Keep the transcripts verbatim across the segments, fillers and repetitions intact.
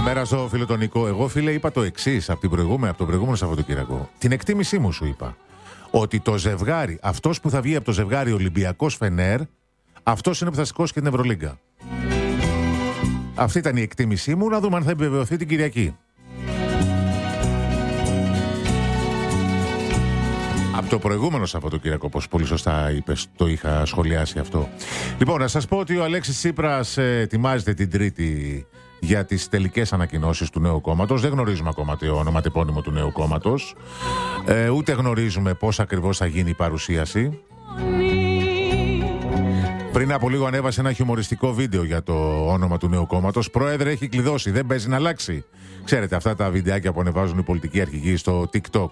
Καλημέρα στο φιλοτονικό. Εγώ, φίλε, είπα το εξής από, από τον προηγούμενο Σαββατοκύριακο. Την εκτίμησή μου σου είπα. Ότι το ζευγάρι, αυτός που θα βγει από το ζευγάρι Ολυμπιακός Φενέρ, αυτός είναι που θα σηκώσει και την Ευρωλίγκα. Αυτή ήταν η εκτίμησή μου, να δούμε αν θα επιβεβαιωθεί την Κυριακή. Από το προηγούμενο Σαββατοκύριακο, όπως πολύ σωστά είπες, το είχα σχολιάσει αυτό. Λοιπόν, να σας πω ότι ο Αλέξης Τσίπρας ε, ετοιμάζεται την Τρίτη για τις τελικές ανακοινώσεις του νέου κόμματος. Δεν γνωρίζουμε ακόμα το ονοματεπώνυμο του νέου κόμματος. Ε, ούτε γνωρίζουμε πώς ακριβώς θα γίνει η παρουσίαση. Πριν από λίγο ανέβασε ένα χιουμοριστικό βίντεο για το όνομα του νέου κόμματος. Πρόεδρε, έχει κλειδώσει, δεν παίζει να αλλάξει. Ξέρετε, αυτά τα βιντεάκια που ανεβάζουν οι πολιτικοί αρχηγοί στο TikTok.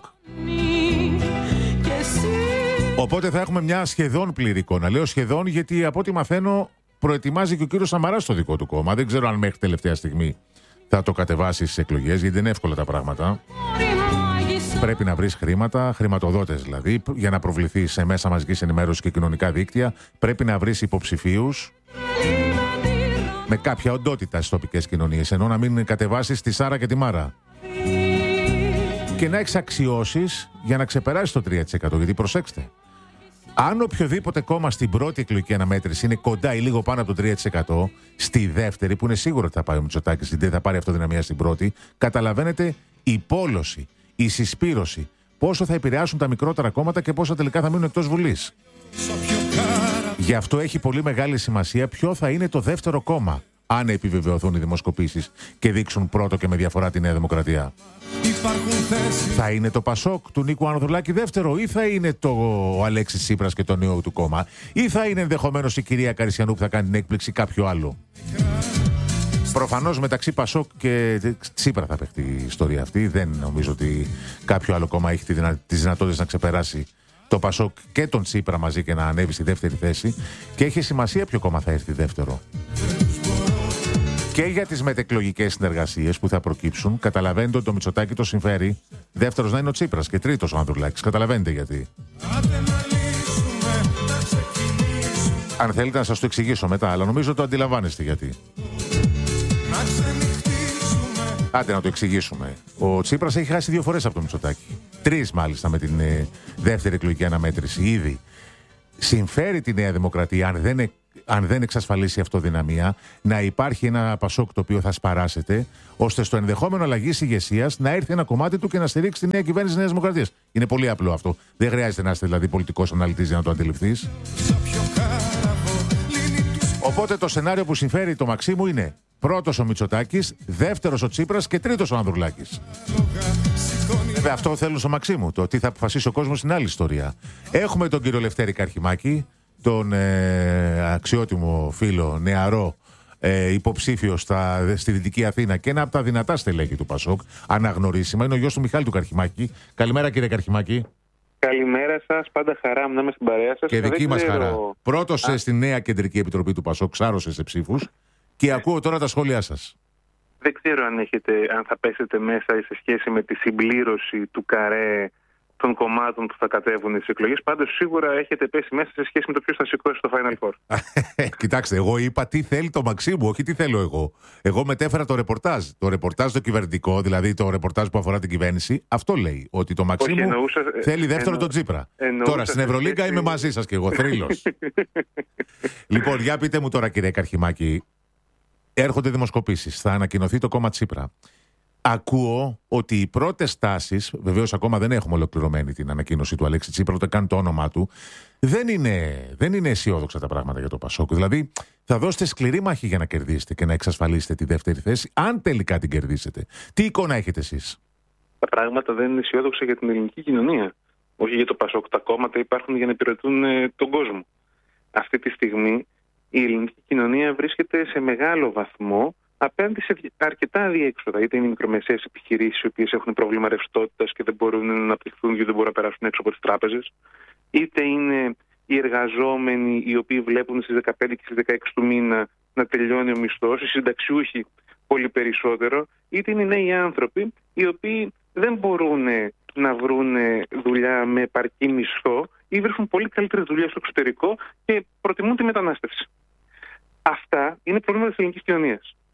Οπότε θα έχουμε μια σχεδόν πλήρη εικόνα. Λέω σχεδόν γιατί από ό,τι μαθαίνω προετοιμάζει και ο κύριος Σαμαράς το δικό του κόμμα. Δεν ξέρω αν μέχρι τελευταία στιγμή θα το κατεβάσει στις εκλογές, γιατί δεν είναι εύκολα τα πράγματα. Πρέπει να βρεις χρήματα, χρηματοδότες δηλαδή, για να προβληθείς σε μέσα μαζικής ενημέρωσης και κοινωνικά δίκτυα. Πρέπει να βρεις υποψηφίους με κάποια οντότητα στις τοπικές κοινωνίες, ενώ να μην κατεβάσεις τη Σάρα και τη Μάρα. Και να έχεις αξιώσεις για να ξεπεράσεις το τρία τοις εκατό. Γιατί προσέξτε, αν οποιοδήποτε κόμμα στην πρώτη εκλογική αναμέτρηση είναι κοντά ή λίγο πάνω από το τρία τοις εκατό, στη δεύτερη, που είναι σίγουρο ότι θα πάει ο Μητσοτάκης, δεν θα πάρει αυτοδυναμία στην πρώτη, καταλαβαίνετε η πόλωση, η συσπήρωση, πόσο θα επηρεάσουν τα μικρότερα κόμματα και πόσο τελικά θα μείνουν εκτός Βουλής. Γι' αυτό έχει πολύ μεγάλη σημασία ποιο θα είναι το δεύτερο κόμμα, αν επιβεβαιωθούν οι δημοσκοπήσεις και δείξουν πρώτο και με διαφορά τη Νέα Δημοκρατία. Θα είναι το Πασόκ του Νίκου Ανδρουλάκη δεύτερο, ή θα είναι το ο Αλέξης Τσίπρας και το νέο του κόμμα, ή θα είναι ενδεχομένως η κυρία Καρισιανού που θα κάνει την έκπληξη, κάποιο άλλο. Προφανώς μεταξύ Πασόκ και Τσίπρα θα παιχτεί η ιστορία αυτή. Δεν νομίζω ότι κάποιο άλλο κόμμα έχει τις δυνατότητες να ξεπεράσει το Πασόκ και τον Τσίπρα μαζί και να ανέβει στη δεύτερη θέση. Και έχει σημασία ποιο κόμμα θα έρθει δεύτερο. Και για τις μετεκλογικές συνεργασίες που θα προκύψουν, καταλαβαίνετε ότι το Μητσοτάκη το συμφέρει δεύτερος να είναι ο Τσίπρας και τρίτος ο Ανδρουλάκης. Καταλαβαίνετε γιατί. Αν θέλετε να σας το εξηγήσω μετά, αλλά νομίζω το αντιλαμβάνεστε γιατί. Άντε να το εξηγήσουμε. Ο Τσίπρας έχει χάσει δύο φορές από το Μητσοτάκη. Τρεις μάλιστα με την ε, δεύτερη εκλογική αναμέτρηση ήδη. Συμφέρει τη Νέα Δημοκρατία, αν δεν, αν δεν εξασφαλίσει αυτοδυναμία, να υπάρχει ένα Πασόκ το οποίο θα σπαράσεται, ώστε στο ενδεχόμενο αλλαγής ηγεσίας να έρθει ένα κομμάτι του και να στηρίξει τη νέα κυβέρνηση της Νέας Δημοκρατίας. Είναι πολύ απλό αυτό. Δεν χρειάζεται να είστε δηλαδή πολιτικός αναλυτής για να το αντιληφθείς. Οπότε το σενάριο που συμφέρει το Μαξίμου είναι πρώτος ο Μητσοτάκης, δεύτερος ο Τσίπρας και τρίτος ο Ανδρουλάκης. Βέβαια αυτό θέλουν στο Μαξίμου. Το τι θα αποφασίσει ο κόσμος είναι άλλη ιστορία. Έχουμε τον κύριο Λευτέρη Καρχιμάκη, τον ε, αξιότιμο φίλο, νεαρό ε, υποψήφιο στα, στη Δυτική Αθήνα και ένα από τα δυνατά στελέχη του Πασόκ, αναγνωρίσιμα. Είναι ο γιος του Μιχάλη του Καρχιμάκη. Καλημέρα κύριε Καρχιμάκη. Καλημέρα σας, πάντα χαρά μου να είμαι στην παρέα σας. Και δική μας χαρά. Πρώτος Α. στη νέα κεντρική επιτροπή του Πασόκ, ξάρωσε σε ψήφους. Και ε. ακούω τώρα τα σχόλιά σας. Δεν ξέρω αν, έχετε, αν θα πέσετε μέσα σε σχέση με τη συμπλήρωση του καρέ των κομμάτων που θα κατέβουν στις εκλογές. Πάντως σίγουρα έχετε πέσει μέσα σε σχέση με το ποιος θα σηκώσει το Final Four. Κοιτάξτε, εγώ είπα τι θέλει το Μαξίμου, όχι τι θέλω εγώ. Εγώ μετέφερα το ρεπορτάζ. Το ρεπορτάζ το κυβερνητικό, δηλαδή το ρεπορτάζ που αφορά την κυβέρνηση, αυτό λέει. Ότι το Μαξίμου όχι, εννοούσα, θέλει δεύτερο εννο... τον Τσίπρα. Εννοούσα, τώρα στην Ευρωλίγκα είμαι μαζί σας και εγώ, θρύλος. Λοιπόν, για πείτε μου τώρα κύριε Καρχιμάκη, έρχονται δημοσκοπήσεις, θα ανακοινωθεί το κόμμα Τσίπρα. Ακούω ότι οι πρώτες τάσεις, βεβαίως ακόμα δεν έχουμε ολοκληρωμένη την ανακοίνωση του Αλέξη Τσίπρα, ούτε καν το όνομά του, δεν είναι, δεν είναι αισιόδοξα τα πράγματα για το Πασόκ. Δηλαδή, θα δώσετε σκληρή μάχη για να κερδίσετε και να εξασφαλίσετε τη δεύτερη θέση, αν τελικά την κερδίσετε. Τι εικόνα έχετε εσείς? Τα πράγματα δεν είναι αισιόδοξα για την ελληνική κοινωνία. Όχι για το Πασόκ. Τα κόμματα υπάρχουν για να υπηρετούν ε, τον κόσμο. Αυτή τη στιγμή η ελληνική κοινωνία βρίσκεται σε μεγάλο βαθμό απέναντι σε αρκετά διέξοδα. Είτε είναι οι μικρομεσαίες επιχειρήσεις, οι οποίες έχουν πρόβλημα ρευστότητας και δεν μπορούν να αναπτυχθούν γιατί δεν μπορούν να περάσουν έξω από τις τράπεζες, είτε είναι οι εργαζόμενοι οι οποίοι βλέπουν στις δεκαπέντε και στις δεκαέξι του μήνα να τελειώνει ο μισθός, οι συνταξιούχοι πολύ περισσότερο, είτε είναι οι νέοι άνθρωποι οι οποίοι δεν μπορούν να βρουν δουλειά με επαρκή μισθό ή βρίσκουν πολύ καλύτερη δουλειά στο εξωτερικό και προτιμούν τη μετανάστευση. Αυτά είναι προβλήματα της ελληνικής κοινωνίας.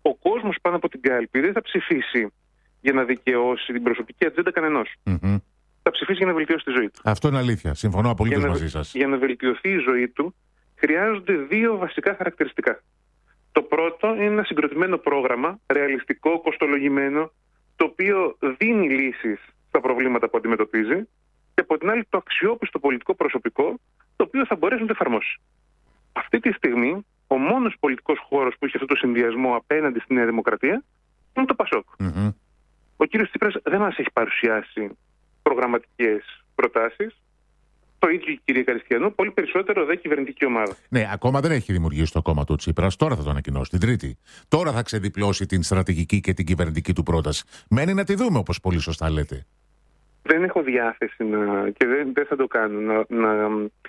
ο κόσμος πάνω από την κάλπη δεν θα ψηφίσει για να δικαιώσει την προσωπική ατζέντα κανενός. Mm-hmm. Θα ψηφίσει για να βελτιώσει τη ζωή του. Αυτό είναι αλήθεια. Συμφωνώ απολύτως μαζί σας. Για να βελτιωθεί η ζωή του, χρειάζονται δύο βασικά χαρακτηριστικά. Το πρώτο είναι ένα συγκροτημένο πρόγραμμα, ρεαλιστικό, κοστολογημένο, το οποίο δίνει λύσεις στα προβλήματα που αντιμετωπίζει, και από την άλλη το αξιόπιστο πολιτικό προσωπικό, το οποίο θα μπορέσει να το εφαρμόσει. Αυτή τη στιγμή, ο μόνος πολιτικός χώρος που έχει αυτό το συνδυασμό απέναντι στη Νέα Δημοκρατία είναι το Πασόκ. Mm-hmm. Ο κύριος Τσίπρας δεν μας έχει παρουσιάσει προγραμματικές προτάσεις. Το ίδιο η κυρία Καριστιανού, πολύ περισσότερο δε κυβερνητική ομάδα. Ναι, ακόμα δεν έχει δημιουργήσει το κόμμα του Τσίπρας. Τώρα θα το ανακοινώσει, την Τρίτη. Τώρα θα ξεδιπλώσει την στρατηγική και την κυβερνητική του πρόταση. Μένει να τη δούμε, όπως πολύ σωστά λέτε. Δεν έχω διάθεση να, και δεν, δεν θα το κάνω να, να,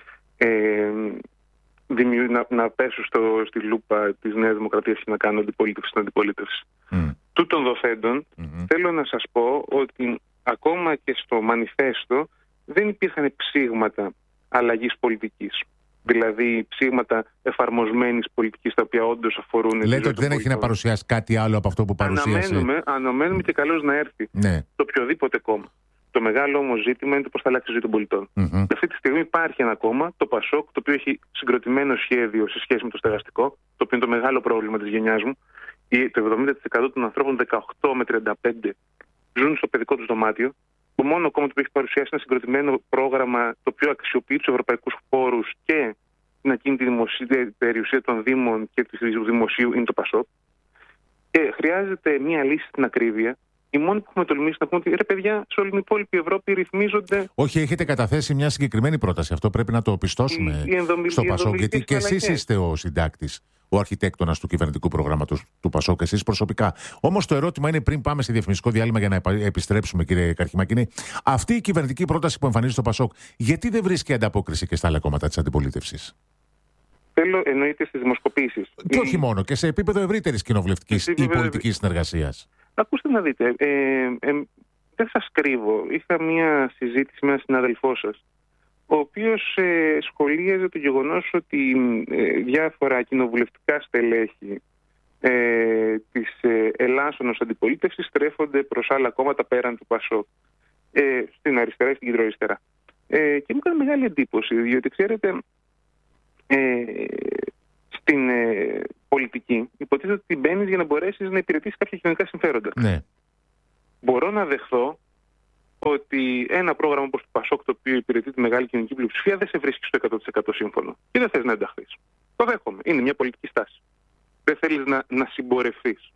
ε, δημιου, να, να πέσω στο, στη λούπα της Νέας Δημοκρατίας και να κάνω αντιπολίτευση στην αντιπολίτευση. Mm. Τούτων δοθέντων, mm-hmm. θέλω να σας πω ότι ακόμα και στο μανιφέστο δεν υπήρχαν ψήγματα αλλαγής πολιτικής. Δηλαδή ψήγματα εφαρμοσμένης πολιτικής τα οποία όντως αφορούν... Λέτε ότι δεν έχει να παρουσιάσει κάτι άλλο από αυτό που παρουσίασε. Αναμένουμε, αναμένουμε και καλώς να έρθει ναι. το οποιοδήποτε κόμμα. Το μεγάλο όμως ζήτημα είναι το πώς θα αλλάξει η ζωή των πολιτών. Mm-hmm. Αυτή τη στιγμή υπάρχει ένα κόμμα, το Πασόκ, το οποίο έχει συγκροτημένο σχέδιο σε σχέση με το στεγαστικό, το οποίο είναι το μεγάλο πρόβλημα της γενιάς μου. Το εβδομήντα τοις εκατό των ανθρώπων δεκαοκτώ με τριάντα πέντε ζουν στο παιδικό τους δωμάτιο. Το μόνο κόμμα που έχει παρουσιάσει ένα συγκροτημένο πρόγραμμα το οποίο αξιοποιεί τους ευρωπαϊκούς πόρους και την ακίνητη περιουσία των Δήμων και του Δημοσίου είναι το Πασόκ. Και χρειάζεται μια λύση στην ακρίβεια. Οι μόνοι που έχουμε τολμήσει να πούμε ότι ρε παιδιά, σε όλη την υπόλοιπη Ευρώπη ρυθμίζονται. Όχι, έχετε καταθέσει μια συγκεκριμένη πρόταση. Αυτό πρέπει να το πιστώσουμε η, η ενδομιλ, στο Πασόκ. Γιατί και εσείς είστε ο συντάκτης, ο αρχιτέκτονας του κυβερνητικού προγράμματος του Πασόκ, εσείς προσωπικά. Όμως το ερώτημα είναι, πριν πάμε σε διαφημιστικό διάλειμμα για να επιστρέψουμε, κύριε Καρχημάκη, είναι αυτή η κυβερνητική πρόταση που εμφανίζει το Πασόκ, γιατί δεν βρίσκει ανταπόκριση και στα άλλα κόμματα της αντιπολίτευσης? Θέλω, εννοείται, στις δημοσκοπήσεις. Και όχι μόνο, και σε επίπεδο ευρύτερης κοινοβουλευτικής ή πολιτικής συνεργασίας. Ακούστε να δείτε, ε, ε, δεν σας κρύβω, είχα μία συζήτηση με έναν συνάδελφό σας, ο οποίος ε, σχολίαζε το γεγονός ότι ε, διάφορα κοινοβουλευτικά στελέχη ε, της ε, ελάσσονος αντιπολίτευσης στρέφονται προς άλλα κόμματα πέραν του Πασόκ, ε, στην αριστερά ή στην κεντροαριστερά. Ε, και μου έκανε μεγάλη εντύπωση, διότι ξέρετε, ε, στην ε, πολιτική υποτίθεται ότι μπαίνεις για να μπορέσεις να υπηρετήσεις κάποια κοινωνικά συμφέροντα. Ναι. Μπορώ να δεχθώ ότι ένα πρόγραμμα όπως το Πασόκ, το οποίο υπηρετεί τη μεγάλη κοινωνική πλειοψηφία, δεν σε βρίσκει στο εκατό τοις εκατό σύμφωνο και δεν θες να ενταχθείς. Το δέχομαι. Είναι μια πολιτική στάση. Δεν θέλεις να, να συμπορευθείς.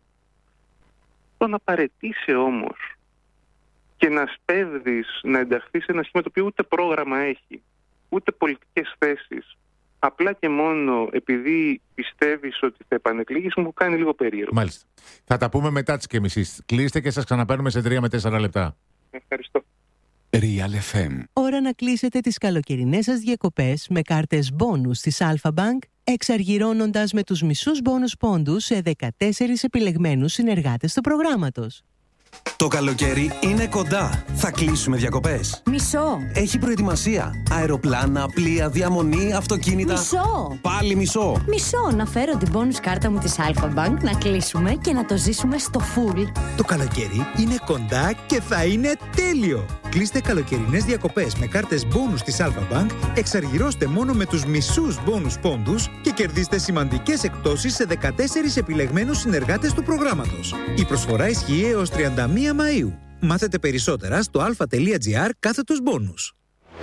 Το να παραιτήσει όμως και να σπέβδεις να ενταχθείς σε ένα σχήμα το οποίο ούτε πρόγραμμα έχει, ούτε πολιτικές θέσεις, απλά και μόνο επειδή πιστεύεις ότι θα επανεκλήγεις, μου κάνει λίγο περίεργο. Μάλιστα. Θα τα πούμε μετά τις και μισής. Κλείστε και σας ξαναπαίρνουμε σε τρία με τέσσερα λεπτά. Ευχαριστώ. Real εφ εμ. Ώρα να κλείσετε τις καλοκαιρινές σας διακοπές με κάρτες μπόνους της Alpha Bank, εξαργυρώνοντας με τους μισούς μπόνους πόντους σε δεκατέσσερις επιλεγμένους συνεργάτες του προγράμματος. Το καλοκαίρι είναι κοντά. Θα κλείσουμε διακοπές. Μισό. Έχει προετοιμασία. Αεροπλάνα, πλοία, διαμονή, αυτοκίνητα. Μισό. Πάλι μισό. Μισό. Να φέρω την bonus κάρτα μου της Alpha Bank, να κλείσουμε και να το ζήσουμε στο full. Το καλοκαίρι είναι κοντά και θα είναι τέλειο. Κλείστε καλοκαιρινές διακοπές με κάρτες bonus της Alpha Bank, εξαργυρώστε μόνο με τους μισούς bonus πόντους και κερδίστε σημαντικές εκπτώσεις σε δεκατέσσερις επιλεγμένους συνεργάτες του προγράμματος. Η προσφορά ισχύει έως τριάντα μία Μαΐου. Μάθετε περισσότερα στο alpha.gr κάθετος bonus.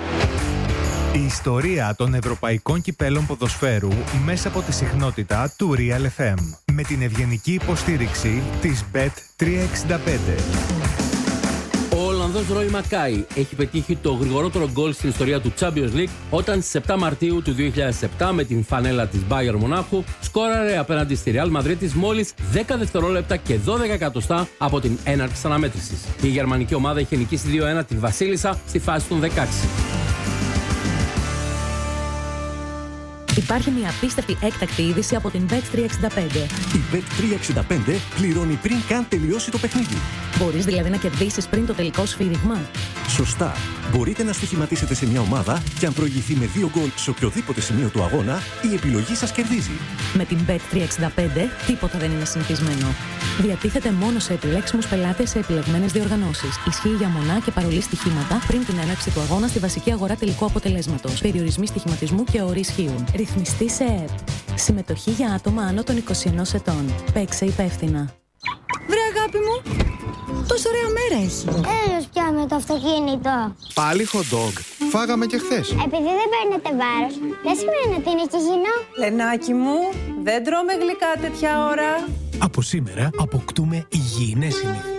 Η ιστορία των ευρωπαϊκών κυπέλων ποδοσφαίρου μέσα από τη συχνότητα του Real εφ εμ με την ευγενική υποστήριξη της μπετ τριακόσια εξήντα πέντε. Ο Ολλανδός Ρόι Μακάι έχει πετύχει το γρηγορότερο γκολ στην ιστορία του Champions League όταν στις επτά Μαρτίου του δύο χιλιάδες επτά με την φανέλα της Bayern Μονάχου σκόραρε απέναντι στη Real Madrid μόλις δέκα δευτερόλεπτα και δώδεκα εκατοστά από την έναρξη της αναμέτρησης. Η γερμανική ομάδα είχε νικήσει δύο ένα τη Βασίλισσα στη φάση των δεκαέξι. Υπάρχει μια απίστευτη έκτακτη είδηση από την μπετ τριακόσια εξήντα πέντε. Η μπετ τριακόσια εξήντα πέντε πληρώνει πριν καν τελειώσει το παιχνίδι. Μπορείς δηλαδή να κερδίσεις πριν το τελικό σφύριγμα. Σωστά. Μπορείτε να στοιχηματίσετε σε μια ομάδα και αν προηγηθεί με δύο γκολ σε οποιοδήποτε σημείο του αγώνα, η επιλογή σας κερδίζει. Με την μπετ τριακόσια εξήντα πέντε τίποτα δεν είναι συνηθισμένο. Διατίθεται μόνο σε επιλέξιμους πελάτες σε επιλεγμένες διοργανώσεις. Ισχύει για μονά και παρολί στοιχήματα πριν την έναρξη του αγώνα στη βασική αγορά τελικού αποτελέσματος. Περιορισμοί στοιχηματισμού και όροι ισχύουν. Ρυθμιστή σε ΕΕΠ. Συμμετοχή για άτομα άνω των είκοσι ενός ετών. Παίξε υπεύθυνα. Βρε αγάπη μου, τόσο ωραία μέρα έχει. Έλος πια με το αυτοκίνητο. Πάλι hot dog. Φάγαμε και χθες. Επειδή δεν παίρνετε βάρος, δεν σημαίνει ότι είναι και υγιεινό. Λενάκι μου, δεν τρώμε γλυκά τέτοια ώρα. Από σήμερα αποκτούμε υγιεινές συνήθειες.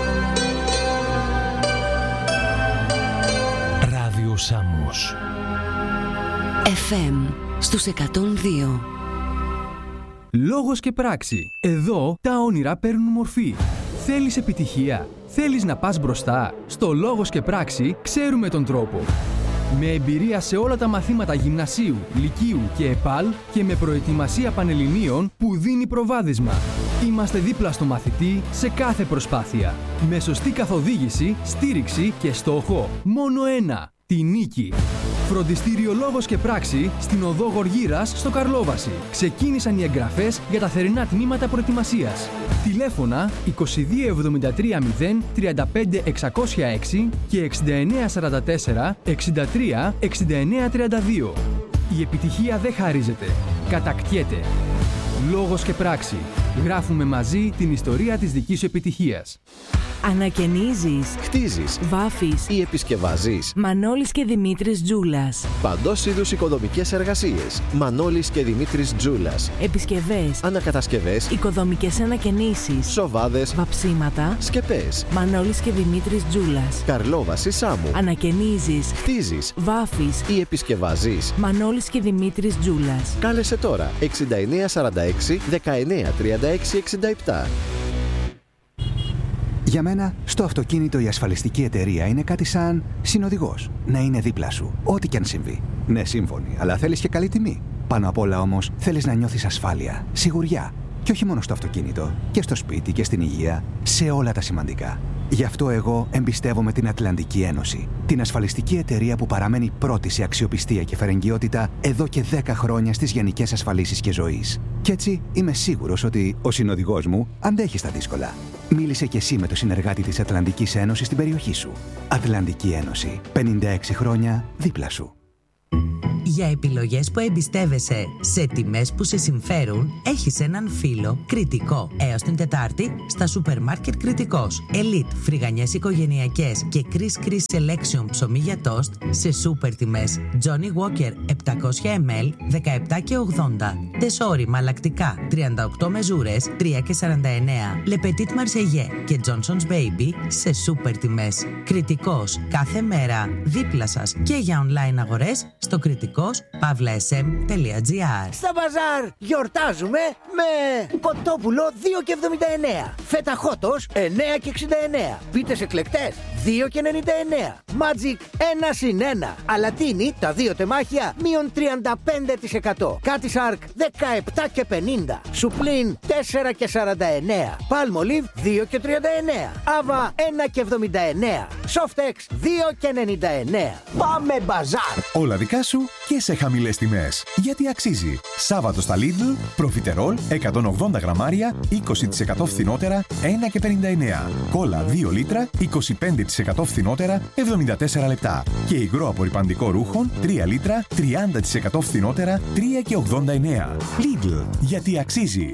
Ράδιο Σάμος εφ εμ στους εκατόν δύο. Λόγος και πράξη. Εδώ τα όνειρα παίρνουν μορφή. Θέλεις επιτυχία? Θέλεις να πας μπροστά? Στο Λόγος και πράξη ξέρουμε τον τρόπο. Με εμπειρία σε όλα τα μαθήματα γυμνασίου, λυκείου και ΕΠΑΛ και με προετοιμασία πανελληνίων που δίνει προβάδισμα. Είμαστε δίπλα στο μαθητή σε κάθε προσπάθεια. Με σωστή καθοδήγηση, στήριξη και στόχο μόνο ένα. Τη νίκη. Φροντιστήριο Λόγος και πράξη στην οδό Γοργύρας στο Καρλόβαση. Ξεκίνησαν οι εγγραφές για τα θερινά τμήματα προετοιμασίας. Τηλέφωνα είκοσι δύο εβδομήντα τρία μηδέν τριάντα πέντε εξακόσια έξι και εξήντα εννέα σαράντα τέσσερα εξήντα τρία εξήντα εννέα τριάντα δύο. Η επιτυχία δεν χαρίζεται. Κατακτιέται. Λόγος και πράξη. Γράφουμε μαζί την ιστορία της δικής σου επιτυχίας. Ανακαινίζεις, χτίζεις, βάφεις ή επισκευάζεις. Μανώλης και Δημήτρης Τζούλας. Παντός είδους οικοδομικές εργασίες. Μανώλης και Δημήτρης Τζούλας. Επισκευές, ανακατασκευές, οικοδομικές ανακαινήσεις, σοβάδες, βαψίματα, σκεπές. Μανώλης και Δημήτρης Τζούλας. Καρλόβαση Σάμου. Ανακαινίζεις, χτίζεις, βάφεις ή επισκευάζεις. Μανώλης και Δημήτρης Τζούλας. Κάλεσε τώρα εξήντα εννέα σαράντα έξι δεκαεννέα τριάντα έξι εξήντα επτά. Για μένα, στο αυτοκίνητο η ασφαλιστική εταιρεία είναι κάτι σαν συνοδηγός. Να είναι δίπλα σου, ό,τι και αν συμβεί. Ναι, σύμφωνοι, αλλά θέλεις και καλή τιμή. Πάνω απ' όλα όμως, θέλεις να νιώθεις ασφάλεια, σιγουριά. Και όχι μόνο στο αυτοκίνητο, και στο σπίτι και στην υγεία, σε όλα τα σημαντικά. Γι' αυτό εγώ εμπιστεύομαι την Ατλαντική Ένωση. Την ασφαλιστική εταιρεία που παραμένει πρώτη σε αξιοπιστία και φερεγγιότητα εδώ και δέκα χρόνια στις γενικές ασφαλίσεις και ζωής. Κι έτσι είμαι σίγουρος ότι ο συνοδηγός μου αντέχει στα δύσκολα. Μίλησε κι εσύ με το συνεργάτη της Ατλαντικής Ένωσης στην περιοχή σου. Ατλαντική Ένωση. πενήντα έξι χρόνια δίπλα σου. Για επιλογές που εμπιστεύεσαι σε τιμές που σε συμφέρουν, έχεις έναν φίλο Κρητικό. Έως την Τετάρτη στα σούπερ μάρκετ Κρητικός. Elite, φρυγανιές οικογενειακές και Chris Chris Selection ψωμί για τόστ σε σούπερ τιμές. Johnny Walker επτακόσια μιλιλίτρα δεκαεπτά και ογδόντα. Τεσόρι μαλακτικά τριάντα οκτώ μεζούρες τρία και σαράντα εννέα. Le Petit Marseillais και Johnson's Baby σε σούπερ τιμές. Κρητικός κάθε μέρα δίπλα σας και για online αγορές στο κριτικός παύλα ες εμ τελεία τζι άρ. Στα μπαζάρ γιορτάζουμε με κοτόπουλο δύο και εβδομήντα εννέα, φέτα χότος εννέα και εξήντα εννέα, πίτες εκλεκτές δύο και ενενήντα εννέα, Magic ένα συν ένα, αλατίνι τα δύο τεμάχια μείον τριάντα πέντε τοις εκατό, Κάτι Σάρκ δεκαεπτά και πενήντα, Σουπλίν τέσσερα και σαράντα εννέα, Palmolive δύο και τριάντα εννέα, Άβα ένα και εβδομήντα εννέα, Softex δύο και ενενήντα εννέα. Πάμε μπαζάρ! Όλα δικά σου και σε χαμηλές τιμές. Γιατί αξίζει. Σάββατο στα Lidl, προφιτερόλ εκατόν ογδόντα γραμμάρια, είκοσι τοις εκατό φθηνότερα, ένα και πενήντα εννέα. Κόλλα δύο λίτρα, είκοσι πέντε τοις εκατό φθηνότερα, εβδομήντα τέσσερα λεπτά. Και υγρό απορρυπαντικό ρούχων, τρία λίτρα, τριάντα τοις εκατό φθηνότερα, τρία και ογδόντα εννέα. Lidl, γιατί αξίζει.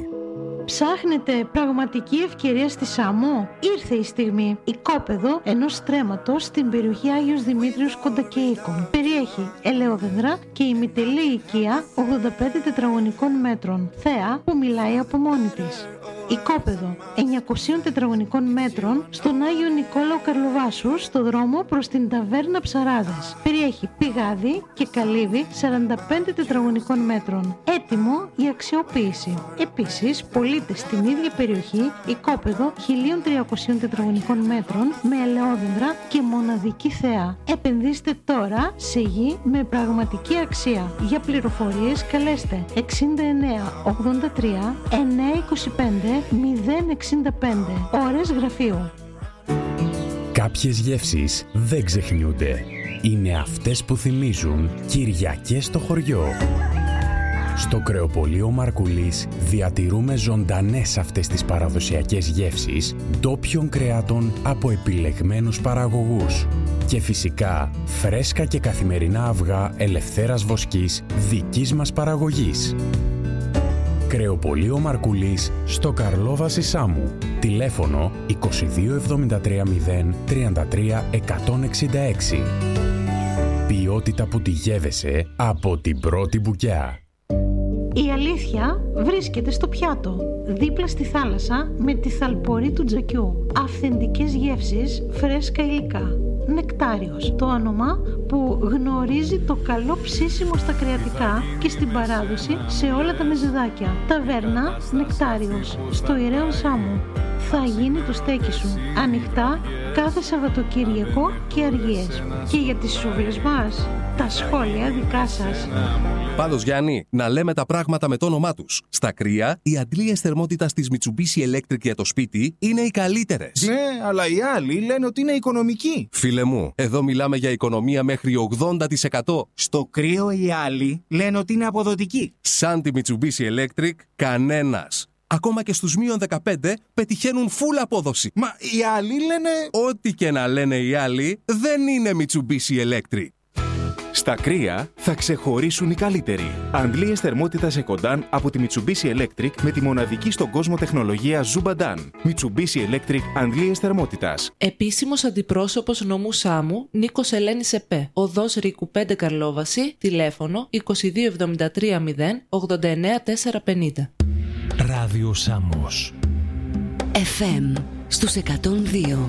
Ψάχνετε πραγματική ευκαιρία στη Σάμο? Ήρθε η στιγμή. Οικόπεδο ενός στρέμματος στην περιοχή Άγιος Δημήτριος Κοντακεΐκων. Περιέχει ελαιόδεντρα και ημιτελή οικία ογδόντα πέντε τετραγωνικών μέτρων. Θέα που μιλάει από μόνη της. Οικόπεδο εννιακόσια τετραγωνικών μέτρων στον Άγιο Νικόλαο Καρλοβάσου στο δρόμο προς την ταβέρνα Ψαράδας. Περιέχει πηγάδι και καλύβι σαράντα πέντε τετραγωνικών μέτρων. Έτοιμο για αξιοποίηση. Επίσης, πωλείται στην ίδια περιοχή οικόπεδο χίλια τριακόσια τετραγωνικών μέτρων με ελαιόδεντρα και μοναδική θέα. Επενδύστε τώρα σε γη με πραγματική αξία. Για πληροφορίες καλέστε εξήντα εννέα ογδόντα τρία εννιακόσια είκοσι πέντε μηδέν εξήντα πέντε. Ώρες γραφείου. Κάποιες γεύσεις δεν ξεχνιούνται. Είναι αυτές που θυμίζουν Κυριακές στο χωριό. Στο κρεοπωλείο Μαρκουλής διατηρούμε ζωντανές αυτές τις παραδοσιακές γεύσεις ντόπιων κρεάτων από επιλεγμένους παραγωγούς. Και φυσικά φρέσκα και καθημερινά αυγά ελευθέρας βοσκής δικής μας παραγωγής. Κρεοπωλείο Μαρκουλής στο Καρλόβαση Σάμου. Τηλέφωνο είκοσι δύο εβδομήντα τρία μηδέν τριάντα τρία εκατόν εξήντα έξι. Ποιότητα που τη γεύεσαι από την πρώτη μπουκιά. Η αλήθεια βρίσκεται στο πιάτο, δίπλα στη θάλασσα με τη θαλπορή του Τζακιού. Αυθεντικές γεύσεις, φρέσκα υλικά. Νεκτάριος, το όνομα που γνωρίζει το καλό ψήσιμο στα κρεατικά και στην παράδοση σε όλα τα μεζεδάκια. Ταβέρνα Νεκτάριος, στο Ιεραίο Σάμου. Θα γίνει το στέκι σου. Ανοιχτά κάθε Σαββατοκύριακο και αργίες. Και για τις σούβλες μας, τα σχόλια δικά σας. Πάντως, Γιάννη, να λέμε τα πράγματα με το όνομά τους. Στα κρύα, οι αντλίες θερμότητας της Mitsubishi Electric για το σπίτι είναι οι καλύτερες. Ναι, αλλά οι άλλοι λένε ότι είναι οικονομικοί. Φίλε μου, εδώ μιλάμε για οικονομία μέχρι ογδόντα τοις εκατό. Στο κρύο οι άλλοι λένε ότι είναι αποδοτικοί. Σαν τη Mitsubishi Electric, κανένας. Ακόμα και στους μείον δεκαπέντε πετυχαίνουν full απόδοση. Μα οι άλλοι λένε... Ό,τι και να λένε οι άλλοι, δεν είναι Mitsubishi Electric. Στα κρύα θα ξεχωρίσουν οι καλύτεροι. Αντλίες θερμότητας Ecodan από τη Mitsubishi Electric με τη μοναδική στον κόσμο τεχνολογία Zubadan. Mitsubishi Electric αντλίες θερμότητας. Επίσημος αντιπρόσωπος νομού Σάμου Νίκος Ελένης ΕΠΕ. Οδός Ρίκου πέντε Καρλόβαση. Τηλέφωνο είκοσι δύο εβδομήντα τρία μηδέν ογδόντα εννέα τετρακόσια πενήντα. Ράδιο Σάμος. εφ εμ στους εκατόν δύο.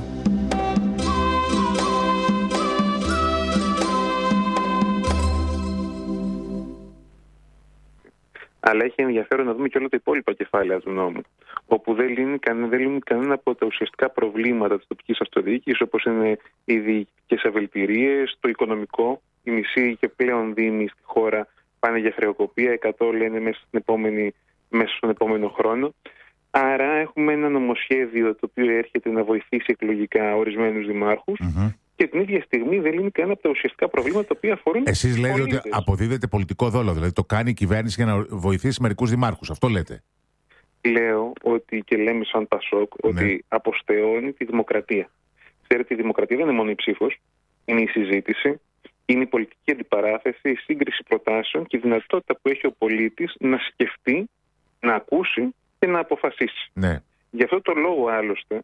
Αλλά έχει ενδιαφέρον να δούμε και όλα τα υπόλοιπα κεφάλαια του νόμου, όπου δεν λύνει, δεν λύνει κανένα από τα ουσιαστικά προβλήματα της τοπικής αυτοδιοίκησης, όπως είναι οι διοικητικές αβελτηρίες, το οικονομικό. Οι μισοί και πλέον δήμοι στη χώρα πάνε για χρεοκοπία, εκατό λένε μέσα, στην επόμενη, μέσα στον επόμενο χρόνο. Άρα έχουμε ένα νομοσχέδιο το οποίο έρχεται να βοηθήσει εκλογικά ορισμένους δημάρχους. Mm-hmm. Και την ίδια στιγμή δεν λύνει κανένα από τα ουσιαστικά προβλήματα τα οποία αφορούν. Εσείς λέτε ότι αποδίδεται πολιτικό δόλο, δηλαδή το κάνει η κυβέρνηση για να βοηθήσει μερικούς δημάρχους. Αυτό λέτε. Λέω ότι και λέμε σαν Πασόκ ότι ναι. αποστεώνει τη δημοκρατία. Ξέρετε, η δημοκρατία δεν είναι μόνο η ψήφος, είναι η συζήτηση, είναι η πολιτική αντιπαράθεση, η σύγκριση προτάσεων και η δυνατότητα που έχει ο πολίτης να σκεφτεί, να ακούσει και να αποφασίσει. Ναι. Γι' αυτό το λόγο άλλωστε.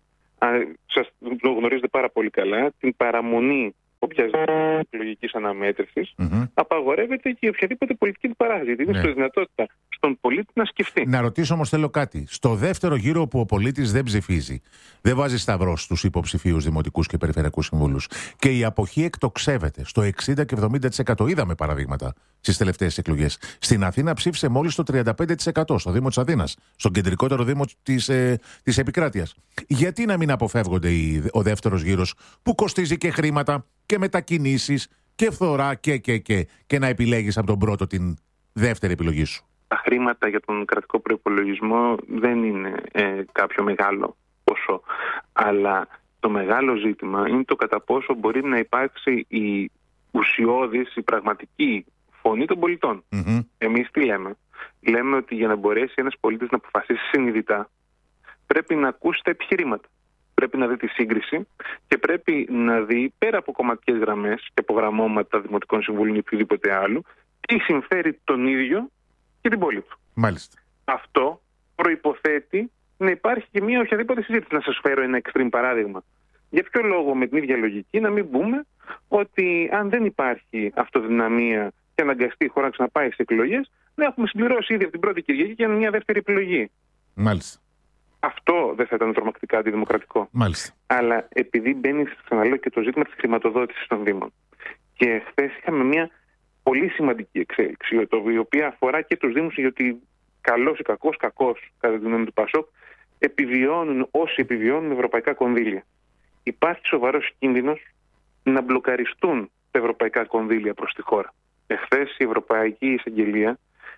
Σας το γνωρίζετε πάρα πολύ καλά, την παραμονή οποιασδήποτε εκλογικής αναμέτρησης mm-hmm. απαγορεύεται και οποιαδήποτε πολιτική παράδειση. Είναι ναι. στη δυνατότητα στον πολίτη να σκεφτεί. Να ρωτήσω όμως θέλω κάτι. Στο δεύτερο γύρο που ο πολίτης δεν ψηφίζει, δεν βάζει σταυρό στους υποψηφίους δημοτικούς και περιφερειακούς συμβούλους και η αποχή εκτοξεύεται στο εξήντα και εβδομήντα τοις εκατό. Είδαμε παραδείγματα στις τελευταίες εκλογές. Στην Αθήνα ψήφισε μόλις το τριάντα πέντε τοις εκατό στο Δήμο της Αθήνας, στον κεντρικότερο Δήμο της, ε, της επικράτειας. Γιατί να μην αποφεύγονται οι, ο δεύτερος γύρος που κοστίζει και χρήματα και μετακινήσεις και φθορά και, και, και, και να επιλέγεις από τον πρώτο την δεύτερη επιλογή σου. Τα χρήματα για τον κρατικό προϋπολογισμό δεν είναι ε, κάποιο μεγάλο ποσό. Αλλά το μεγάλο ζήτημα είναι το κατά πόσο μπορεί να υπάρξει η ουσιώδης, η πραγματική φωνή των πολιτών. Mm-hmm. Εμείς τι λέμε. Λέμε ότι για να μπορέσει ένας πολίτης να αποφασίσει συνειδητά πρέπει να ακούσει τα επιχειρήματα. Πρέπει να δει τη σύγκριση και πρέπει να δει πέρα από κομματικές γραμμές και από γραμμώματα δημοτικών συμβούλων ή οτιδήποτε άλλο τι συμφέρει τον ίδιο και την πόλη του. Μάλιστα. Αυτό προϋποθέτει να υπάρχει και μια οποιαδήποτε συζήτηση. Να σας φέρω ένα extreme παράδειγμα. Για ποιο λόγο με την ίδια λογική να μην πούμε ότι αν δεν υπάρχει αυτοδυναμία και αναγκαστεί η χώρα να ξαναπάει στις εκλογές, να έχουμε συμπληρώσει ήδη από την πρώτη Κυριακή για μια δεύτερη επιλογή. Μάλιστα. Αυτό δεν θα ήταν τρομακτικά αντιδημοκρατικό. Μάλιστα. Αλλά επειδή μπαίνει, ξαναλέω, και το ζήτημα της χρηματοδότησης των Δήμων. Και χθες είχαμε μια πολύ σημαντική εξέλιξη, η οποία αφορά και τους Δήμους, γιατί καλός ή κακός, κακός, κατά τη γνώμη του Πασόκ, επιβιώνουν όσοι επιβιώνουν ευρωπαϊκά κονδύλια. Υπάρχει σοβαρός κίνδυνος να μπλοκαριστούν τα ευρωπαϊκά κονδύλια προς τη χώρα. Εχθές η Ευρωπαϊκή Εισαγγελία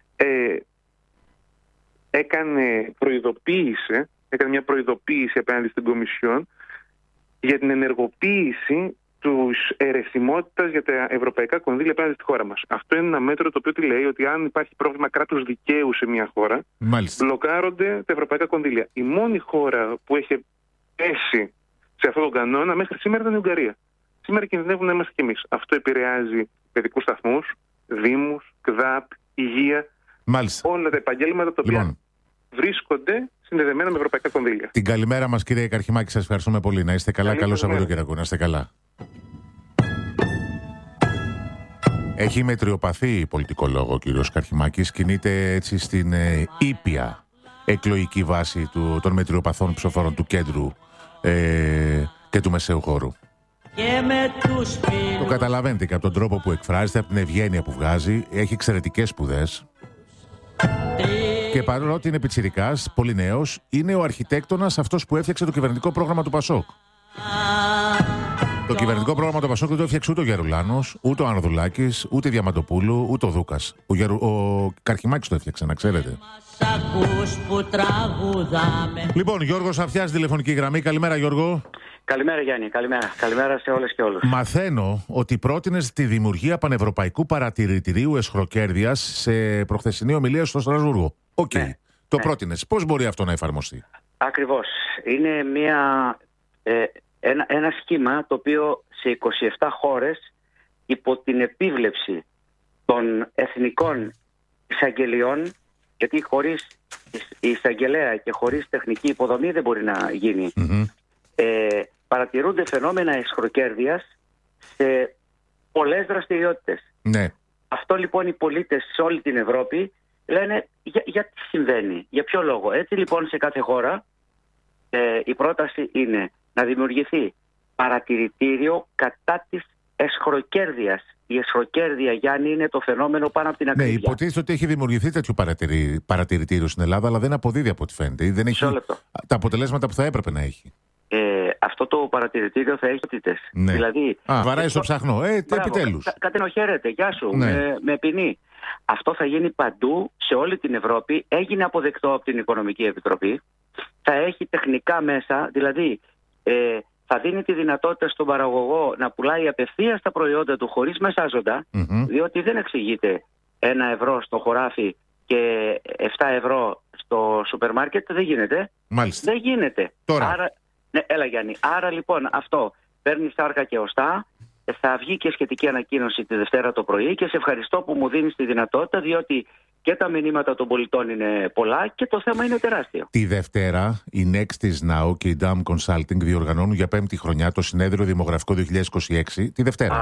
ε, έκανε, προειδοποίησε, έκανε μια προειδοποίηση απέναντι στην Κομισιόν για την ενεργοποίηση της αιρεσιμότητας για τα ευρωπαϊκά κονδύλια απέναντι στη χώρα μας. Αυτό είναι ένα μέτρο το οποίο τι λέει, ότι αν υπάρχει πρόβλημα κράτους δικαίου σε μια χώρα, Μάλιστα. μπλοκάρονται τα ευρωπαϊκά κονδύλια. Η μόνη χώρα που έχει πέσει σε αυτόν τον κανόνα μέχρι σήμερα ήταν η Ουγγαρία. Σήμερα κινδυνεύουν να είμαστε κι εμείς. Αυτό επηρεάζει παιδικούς σταθμούς, δήμους, ΚΔΑΠ, υγεία, Μάλιστα. όλα τα επαγγέλματα τα οποία Λοιπόν. βρίσκονται συνδεδεμένα με ευρωπαϊκά κονδύλια. Την καλημέρα μας, κύριε Καρχημάκη, σας ευχαριστούμε πολύ. Να είστε καλά. Καλή Καλό καλημέρα. Σαββατοκύριακο. Να είστε καλά. Έχει μετριοπαθή πολιτικολόγο ο κύριος Καρχημάκης. Κινείται έτσι στην ε, ήπια εκλογική βάση του, των μετριοπαθών ψηφοφόρων του κέντρου ε, και του μεσαίου χώρου. Το καταλαβαίνετε και από τον τρόπο που εκφράζεται, από την ευγένεια που βγάζει. Έχει εξαιρετικές σπουδές. Και παρόλο ότι είναι πιτσιρικάς, πολύ νέος, είναι ο αρχιτέκτονας αυτός που έφτιαξε το κυβερνητικό πρόγραμμα του Πασόκ. Το κυβερνητικό πρόγραμμα του Πασόκ δεν το έφτιαξε ούτε ο Γερουλάνος, ούτε ο Ανδρουλάκης, ούτε η Διαμαντοπούλου, ούτε ο Δούκας. Ο, Γερου... ο Καρχημάκης το έφτιαξε, να ξέρετε. Λοιπόν, Γιώργος Αφιάς, τηλεφωνική γραμμή. Καλημέρα, Γιώργο. Καλημέρα, Γιάννη. Καλημέρα. Καλημέρα σε όλες και όλους. Μαθαίνω ότι πρότεινες τη δημιουργία πανευρωπαϊκού παρατηρητηρίου εσχροκέρδειας σε προχθεσινή ομιλία στο Στρασβούργο. Οκ. Okay. Ναι. Το ναι. πρότεινες. Πώς μπορεί αυτό να εφαρμοστεί? Ακριβώς. Είναι μια, ε, ένα, ένα σχήμα το οποίο σε είκοσι επτά χώρες υπό την επίβλεψη των εθνικών εισαγγελιών, γιατί χωρίς εισαγγελέα και χωρίς τεχνική υποδομή δεν μπορεί να γίνει. Mm-hmm. Ε, παρατηρούνται φαινόμενα εσχροκέρδειας σε πολλές δραστηριότητες. Ναι. Αυτό λοιπόν οι πολίτες σε όλη την Ευρώπη λένε για, για τι συμβαίνει, για ποιο λόγο. Έτσι λοιπόν σε κάθε χώρα ε, η πρόταση είναι να δημιουργηθεί παρατηρητήριο κατά της εσχροκέρδειας. Η εσχροκέρδεια, Γιάννη, είναι το φαινόμενο πάνω από την ακρίβεια. Ναι, υποτίθεται ότι έχει δημιουργηθεί τέτοιο παρατηρη... παρατηρητήριο στην Ελλάδα, αλλά δεν αποδίδει από ό,τι φαίνεται. Δεν έχει τα αποτελέσματα που θα έπρεπε να έχει. Ε, αυτό το παρατηρητήριο θα έχει τίτες. Ναι. Δηλαδή, Α, βαράει στο ψαχνό. Ε, επιτέλους. Κα, κατενοχαίρεται. Γεια σου. Ναι. Με, με ποινή. Αυτό θα γίνει παντού, σε όλη την Ευρώπη. Έγινε αποδεκτό από την Οικονομική Επιτροπή. Θα έχει τεχνικά μέσα, δηλαδή ε, θα δίνει τη δυνατότητα στον παραγωγό να πουλάει απευθείας τα προϊόντα του χωρίς μεσάζοντα, mm-hmm. διότι δεν εξηγείται ένα ευρώ στο χωράφι και επτά ευρώ στο σούπερ μάρκετ. Δεν γίνεται. Μάλιστα. Δεν γίνεται. Τώρα. Άρα, ναι, έλα Γιάννη. Άρα λοιπόν αυτό παίρνει σάρκα και οστά. Θα βγει και σχετική ανακοίνωση τη Δευτέρα το πρωί και σε ευχαριστώ που μου δίνεις τη δυνατότητα, διότι και τα μηνύματα των πολιτών είναι πολλά και το θέμα είναι τεράστιο. Τη Δευτέρα η Next is Now και η Dam Consulting διοργανώνουν για πέμπτη χρονιά το συνέδριο δημογραφικό δύο χιλιάδες είκοσι έξι. Τη Δευτέρα.